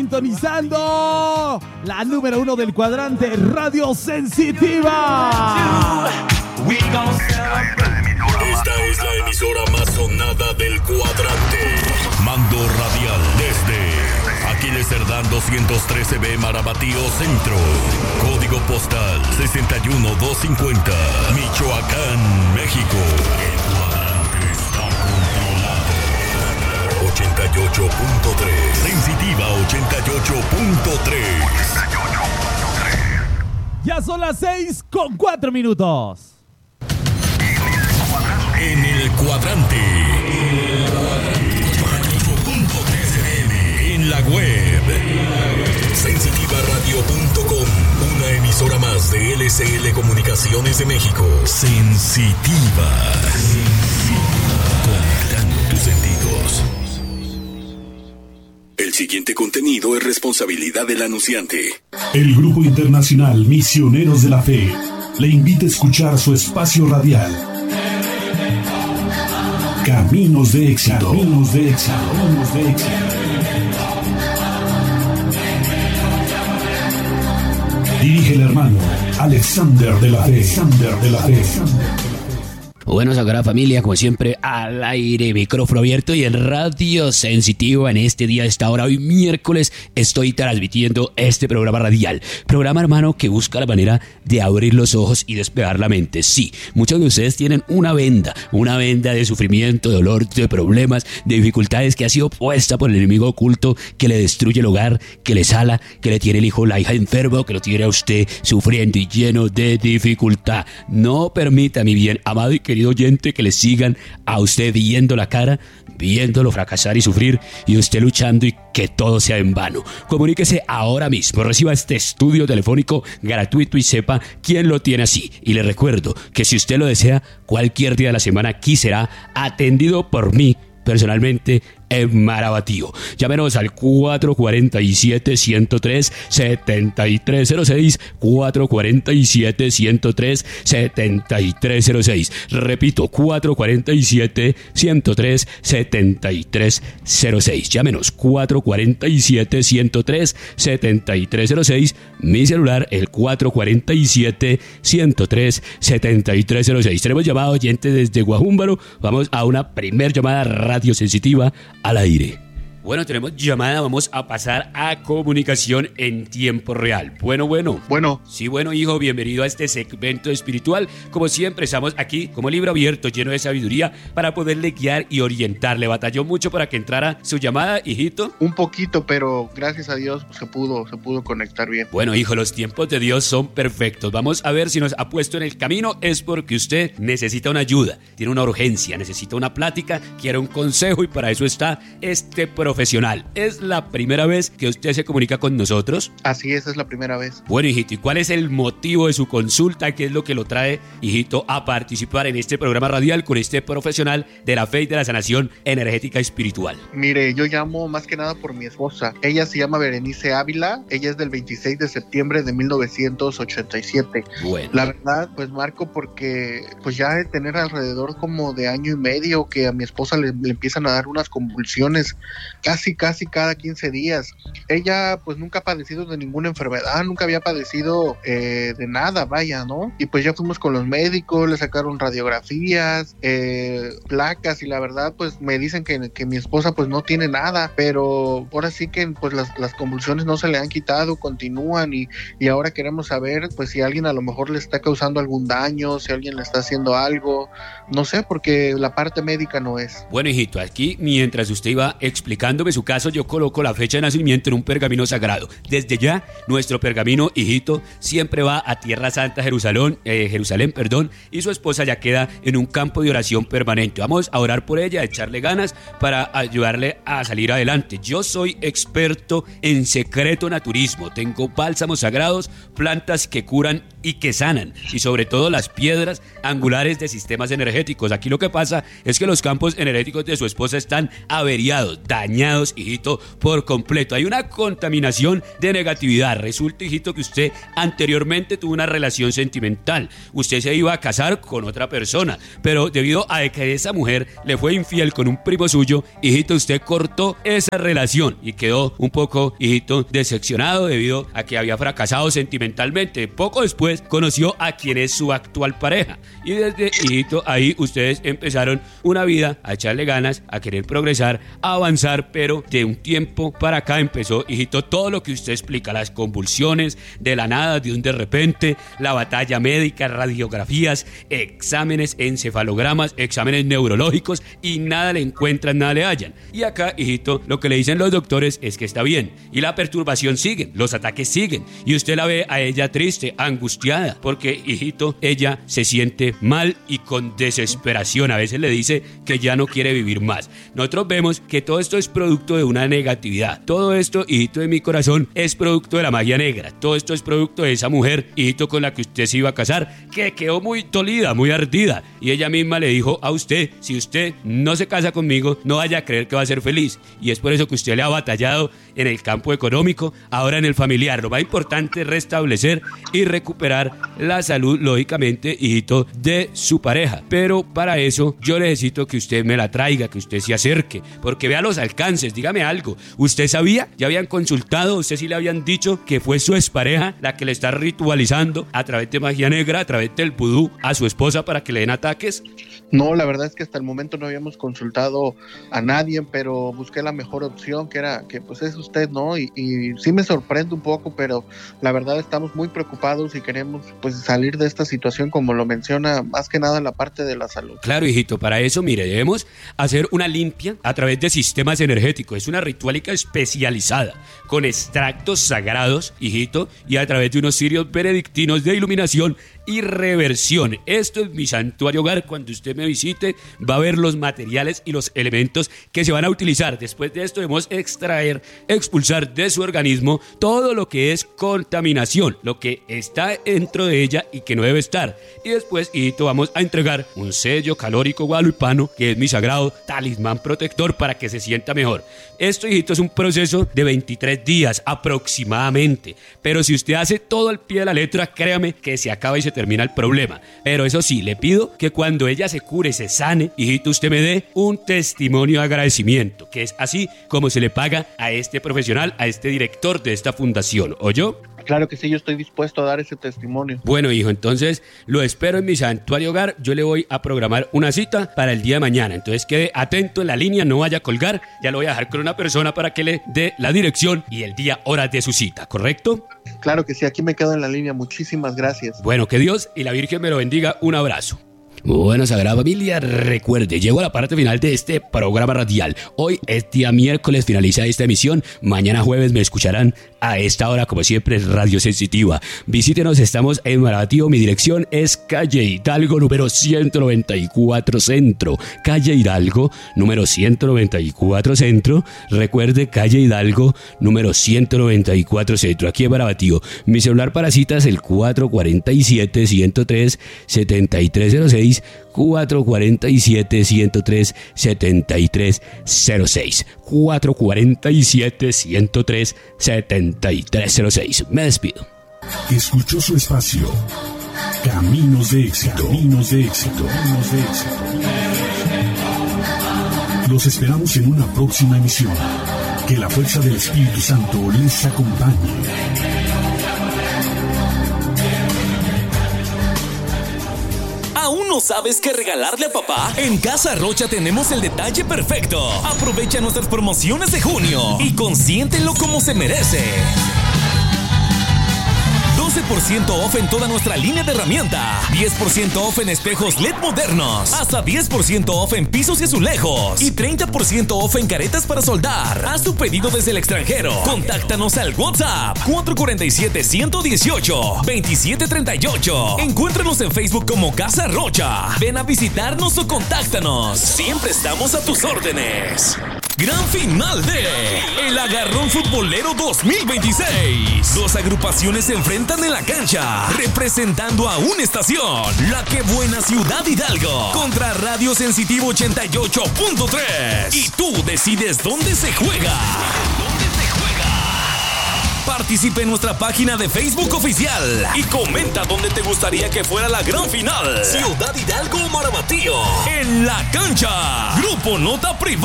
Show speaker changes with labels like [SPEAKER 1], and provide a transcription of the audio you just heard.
[SPEAKER 1] sintonizando la número 1 del cuadrante, Radio Sensitiva.
[SPEAKER 2] Esta es la emisora más sonada del cuadrante. Mando radial desde Aquiles Cerdán 213B, Marabatío Centro. Código postal 61250, Michoacán, México. El cuadrante está controlado. 88.3, Sensitiva 88.3.
[SPEAKER 1] Ya son las 6:04.
[SPEAKER 2] En el cuadrante. En la web. Sensitivaradio.com. Una emisora más de LCL Comunicaciones de México. Sensitiva. Conectando tus sentidos. El siguiente contenido es responsabilidad del anunciante.
[SPEAKER 3] El Grupo Internacional Misioneros de la Fe le invita a escuchar su espacio radial Caminos de Éxito. Caminos de Éxito. Caminos de Éxito. Dirige el hermano Alexander de la Fe. Alexander de la Fe.
[SPEAKER 4] Bueno, Sagrada Familia, como siempre, al aire, micrófono abierto y en Radio Sensitiva. En este día, a esta hora, hoy miércoles, estoy transmitiendo este programa radial. Programa, hermano, que busca la manera de abrir los ojos y despejar la mente. Sí, muchos de ustedes tienen una venda de sufrimiento, de dolor, de problemas, de dificultades que ha sido puesta por el enemigo oculto, que le destruye el hogar, que le sala, que le tiene el hijo o la hija enfermo, que lo tiene a usted sufriendo y lleno de dificultad. No permita, mi bien amado y querido oyente, que le sigan a usted viendo la cara, viéndolo fracasar y sufrir, y usted luchando y que todo sea en vano. Comuníquese ahora mismo, reciba este estudio telefónico gratuito y sepa quién lo tiene así. Y le recuerdo que si usted lo desea, cualquier día de la semana aquí será atendido por mí personalmente en Marabatío. Llámenos al 447-103-7306, 447-103-7306. Repito, 447-103-7306. Llámenos, 447-103-7306. Mi celular, el 447-103-7306. Tenemos llamado oyente desde Guajúmbaro. Vamos a una primer llamada Radio Sensitiva al aire. Bueno, tenemos llamada, vamos a pasar a comunicación en tiempo real. Bueno. Sí, bueno, hijo, bienvenido a este segmento espiritual. Como siempre, estamos aquí como libro abierto, lleno de sabiduría, para poderle guiar y orientarle. ¿Batalló mucho para que entrara su llamada, hijito?
[SPEAKER 5] Un poquito, pero gracias a Dios se pudo conectar bien.
[SPEAKER 4] Bueno, hijo, los tiempos de Dios son perfectos. Vamos a ver si nos ha puesto en el camino. Es porque usted necesita una ayuda, tiene una urgencia, necesita una plática, quiere un consejo, y para eso está este profesional. ¿Es la primera vez que usted se comunica con nosotros?
[SPEAKER 5] Así es la primera vez.
[SPEAKER 4] Bueno, hijito, ¿y cuál es el motivo de su consulta? ¿Qué es lo que lo trae, hijito, a participar en este programa radial con este profesional de la fe y de la sanación energética espiritual?
[SPEAKER 5] Mire, yo llamo más que nada por mi esposa. Ella se llama Berenice Ávila. Ella es del 26 de septiembre de 1987.
[SPEAKER 4] Bueno.
[SPEAKER 5] La verdad, pues marco porque pues ya de tener alrededor como de año y medio que a mi esposa le empiezan a dar unas convulsiones casi cada 15 días. Ella pues nunca ha padecido de ninguna enfermedad, nunca había padecido de nada, vaya, ¿no? Y pues ya fuimos con los médicos, le sacaron radiografías, placas, y la verdad pues me dicen que mi esposa pues no tiene nada, pero ahora sí que pues las convulsiones no se le han quitado, continúan, y ahora queremos saber pues si alguien a lo mejor le está causando algún daño, si alguien le está haciendo algo, no sé, porque la parte médica no es.
[SPEAKER 4] Bueno, hijito, aquí mientras usted iba explicándome su caso, yo coloco la fecha de nacimiento en un pergamino sagrado. Desde ya, nuestro pergamino, hijito, siempre va a Tierra Santa, Jerusalén, y su esposa ya queda en un campo de oración permanente. Vamos a orar por ella, a echarle ganas para ayudarle a salir adelante. Yo soy experto en secreto naturismo. Tengo bálsamos sagrados, plantas que curan y que sanan, y sobre todo las piedras angulares de sistemas energéticos. Aquí lo que pasa es que los campos energéticos de su esposa están averiados, dañados, dañados, hijito, por completo. Hay una contaminación de negatividad. Resulta, hijito, que usted anteriormente tuvo una relación sentimental. Usted se iba a casar con otra persona, pero debido a que esa mujer le fue infiel con un primo suyo, hijito, usted cortó esa relación y quedó un poco, hijito, decepcionado debido a que había fracasado sentimentalmente. Poco después conoció a quien es su actual pareja y desde, hijito, ahí ustedes empezaron una vida a echarle ganas, a querer progresar, a avanzar, pero de un tiempo para acá empezó, hijito, todo lo que usted explica, las convulsiones de la nada, de un de repente, la batalla médica, radiografías, exámenes, encefalogramas, exámenes neurológicos y nada le encuentran, nada le hallan. Y acá, hijito, lo que le dicen los doctores es que está bien y la perturbación sigue, los ataques siguen y usted la ve a ella triste, angustiada, porque, hijito, ella se siente mal y con desesperación. A veces le dice que ya no quiere vivir más. Nosotros vemos que todo esto es producto de una negatividad. Todo esto, hijito de mi corazón, es producto de la magia negra. Todo esto es producto de esa mujer, hijito, con la que usted se iba a casar, que quedó muy dolida, muy ardida. Y ella misma le dijo a usted, si usted no se casa conmigo, no vaya a creer que va a ser feliz. Y es por eso que usted le ha batallado en el campo económico, ahora en el familiar. Lo más importante es restablecer y recuperar la salud, lógicamente, hijito, de su pareja. Pero para eso yo necesito que usted me la traiga, que usted se acerque, porque vea los alcances. Dígame algo, ¿usted sabía? ¿Ya habían consultado? ¿Usted sí le habían dicho que fue su expareja la que le está ritualizando a través de magia negra, a través del vudú, a su esposa para que le den ataques?
[SPEAKER 5] No, la verdad es que hasta el momento no habíamos consultado a nadie, pero busqué la mejor opción, que era que pues es usted, ¿no? Y sí me sorprende un poco, pero la verdad estamos muy preocupados y queremos pues salir de esta situación, como lo menciona, más que nada la parte de la salud.
[SPEAKER 4] Claro, hijito, para eso, mire, debemos hacer una limpia a través de sistemas energéticos. Es una ritualica especializada, con extractos sagrados, hijito, y a través de unos cirios benedictinos de iluminación y reversión. Esto es mi santuario hogar. Cuando usted me visite va a ver los materiales y los elementos que se van a utilizar. Después de esto debemos extraer, expulsar de su organismo todo lo que es contaminación, lo que está dentro de ella y que no debe estar. Y después, hijito, vamos a entregar un sello calórico guadalupano, que es mi sagrado talismán protector, para que se sienta mejor. Esto, hijito, es un proceso de 23 días aproximadamente, pero si usted hace todo al pie de la letra, créame que se acaba y se termina el problema. Pero eso sí, le pido que cuando ella se cure, se sane, hijito, usted me dé un testimonio de agradecimiento, que es así como se le paga a este profesional, a este director de esta fundación. ¿Oyó?
[SPEAKER 5] Claro que sí, yo estoy dispuesto a dar ese testimonio.
[SPEAKER 4] Bueno, hijo, entonces lo espero en mi santuario hogar. Yo le voy a programar una cita para el día de mañana. Entonces quede atento en la línea, no vaya a colgar. Ya lo voy a dejar con una persona para que le dé la dirección y el día, hora de su cita, ¿correcto?
[SPEAKER 5] Claro que sí, aquí me quedo en la línea. Muchísimas gracias.
[SPEAKER 4] Bueno, que Dios y la Virgen me lo bendiga. Un abrazo. Bueno, Sagrada Familia, recuerde, llego a la parte final de este programa radial. Hoy es día miércoles, finaliza esta emisión. Mañana jueves me escucharán a esta hora, como siempre, Radio Sensitiva. Visítenos, estamos en Marabatío. Mi dirección es calle Hidalgo, número 194 Centro. Calle Hidalgo, número 194 Centro. Recuerde, calle Hidalgo, número 194 Centro, aquí en Marabatío. Mi celular para citas, el 447-103-7306. 447-103-7306. 447-103-7306. Me despido.
[SPEAKER 3] Escuchó su espacio. Caminos de éxito. Caminos de éxito. Caminos de éxito. Los esperamos en una próxima emisión. Que la fuerza del Espíritu Santo les acompañe.
[SPEAKER 6] ¿Aún no sabes qué regalarle a papá? En Casa Rocha tenemos el detalle perfecto. Aprovecha nuestras promociones de junio y consiéntelo como se merece. 12% off en toda nuestra línea de herramienta. 10% off en espejos LED modernos. Hasta 10% off en pisos y azulejos. Y 30% off en caretas para soldar. Haz tu pedido desde el extranjero. Contáctanos al WhatsApp 447-118-2738. Encuéntranos en Facebook como Casa Rocha. Ven a visitarnos o contáctanos. Siempre estamos a tus órdenes. Gran final de El Agarrón Futbolero 2026. Dos agrupaciones se enfrentan en la cancha, representando a una estación, La Que Buena Ciudad Hidalgo, contra Radio Sensitivo 88.3. Y tú decides dónde se juega. Participe en nuestra página de Facebook oficial y comenta dónde te gustaría que fuera la gran final. Ciudad Hidalgo o Marabatío. En la cancha. Grupo Nota Privada.